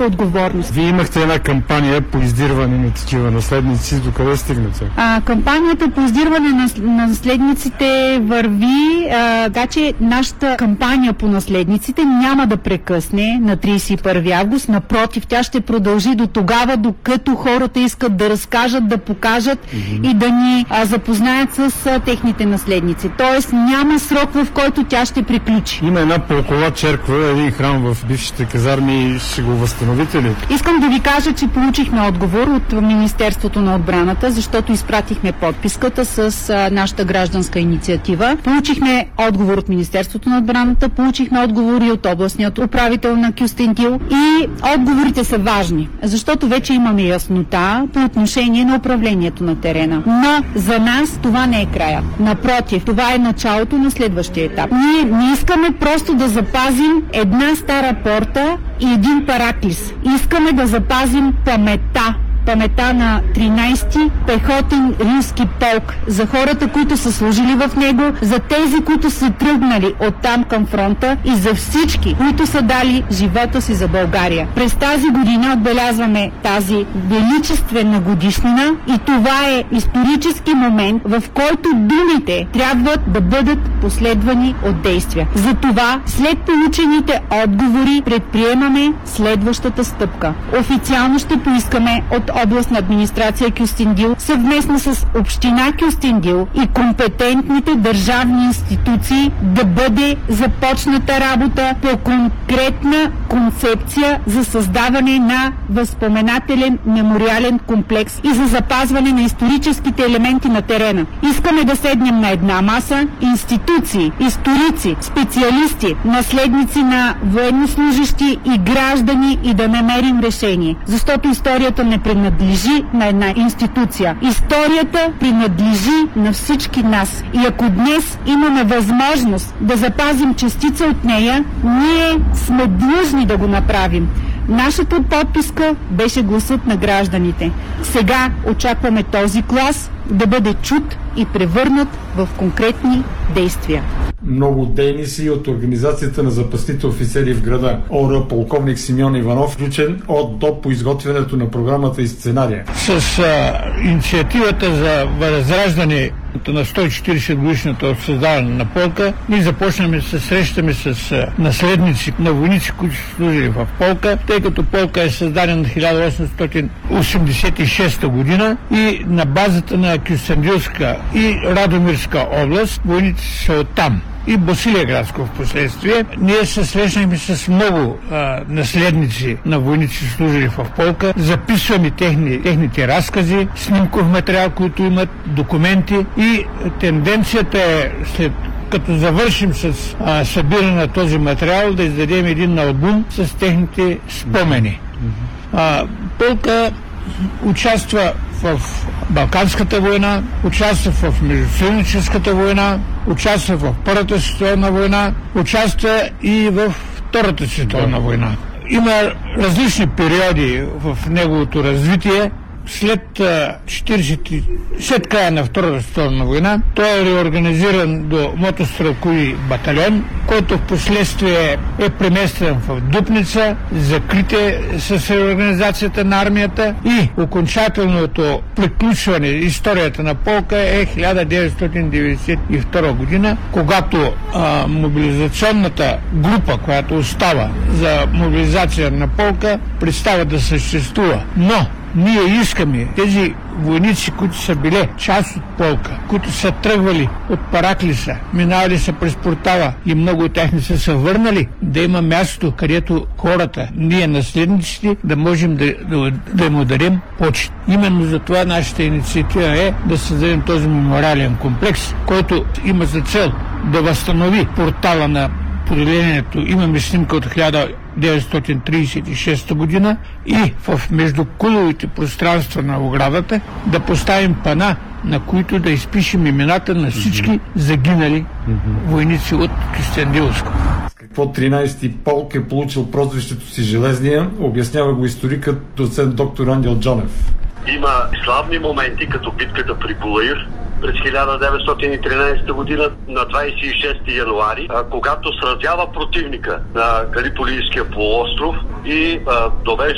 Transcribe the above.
отговорност. Вие имахте една кампания по издирване на такива наследници. Докъде стигнете? Кампанията по издирване на наследниците върви, така че нашата кампания по наследниците няма да прекъсне на 31 август. Напротив, тя ще продължи до тогава, докато хората искат да разкажат, да покажат и да ни запознаят с техните наследници. Тоест няма срок, в който тя ще приключи. Има една полкова черква, един храм в бившите казарми. Ще го възстановите ли? Искам да ви кажа, че получихме отговор от Министерството на отбраната, защото изпратихме подписката с нашата гражданска инициатива. Получихме отговор от Министерството на отбраната, получихме отговори от областният управител на Кюстендил и отговорите са важни, защото вече имаме яснота по отношение на управлението на терена. Но за нас това не е края. Напротив, това е началото на следващия етап. Ние не искаме просто да запазим една стара порта и един параклис. Искаме да запазим паметта на 13-ти пехотен римски полк, за хората, които са служили в него, за тези, които са тръгнали оттам към фронта и за всички, които са дали живота си за България. През тази година отбелязваме тази величествена годишнина и това е исторически момент, в който думите трябва да бъдат последвани от действия. Затова, след получените отговори, предприемаме следващата стъпка. Официално ще поискаме от областна администрация Кюстендил, съвместно с община Кюстендил и компетентните държавни институции, да бъде започната работа по конкретна концепция за създаване на възпоменателен мемориален комплекс и за запазване на историческите елементи на терена. Искаме да седнем на една маса институции, историци, специалисти, наследници на военнослужащи и граждани и да намерим решение. Защото историята не принадлежи на една институция. Историята принадлежи на всички нас. И ако днес имаме възможност да запазим частица от нея, ние сме длъжни да го направим. Нашата подписка беше гласът на гражданите. Сега очакваме този глас да бъде чут и превърнат в конкретни действия. Много дейници от Организацията на запасните офицери в града ОР полковник Симеон Иванов, включен от до по изготвянето на програмата и сценария. С инициативата за възраждане на 140 годишната от създаване на полка, ние започнахме да се срещаме с наследници на войници, които са служили в полка, тъй като полка е създадена в 1886 година и на базата на Кюстендилска и Радомирска област войници са оттам. И Босилеградско в последствие. Ние се срещнахме с много наследници на войници, служили в полка, записваме техните разкази, снимков материал, които имат документи и тенденцията е след като завършим с събиране на този материал, да издадем един албум с техните спомени. Полка участва в Балканската война, участва в Междусъюзническата война, участва в Първата световна война, участва и в Втората световна война. Има различни периоди в неговото развитие. След края на Втората световна война той е реорганизиран до мотострелкови батальон, който в последствие е преместен в Дупница, закрите с реорганизацията на армията и окончателното приключване историята на полка е 1992 година, когато мобилизационната група, която остава за мобилизация на полка, престава да съществува. Но ние искаме тези войници, които са били част от полка, които са тръгвали от Параклиса, минавали са през Портала и много от тях не са се върнали, да има място, където хората, ние наследниците, да можем да им ударим почет. Именно за това нашата инициатива е да създадем този мемориален комплекс, който има за цел да възстанови Портала на поделението. Имаме снимка от 1936 година и в междукуловите пространства на оградата да поставим пана, на които да изпишем имената на всички загинали войници от Кюстендилско. Какво 13-ти полк е получил прозвището си Железния, обяснява го историкът доцент доктор Ангел Джонев. Има славни моменти, като битката при Булаир през 1913 година на 26 януари, когато сразява противника на Галиполийския полуостров и довежда